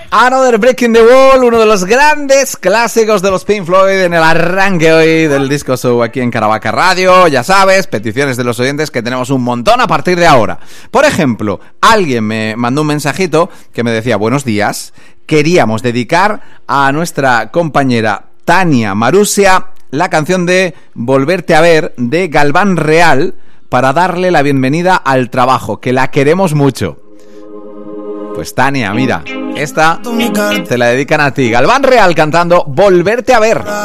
Another Breaking the Wall, uno de los grandes clásicos de los Pink Floyd en el arranque hoy del Disco Show aquí en Caravaca Radio. Ya sabes, peticiones de los oyentes que tenemos un montón a partir de ahora. Por ejemplo, alguien me mandó un mensajito que me decía: buenos días, queríamos dedicar a nuestra compañera Tania Marusia la canción de Volverte a ver de Galván Real para darle la bienvenida al trabajo, que la queremos mucho. Pues Tania, mira, esta te la dedican a ti. Galván Real cantando Volverte a ver.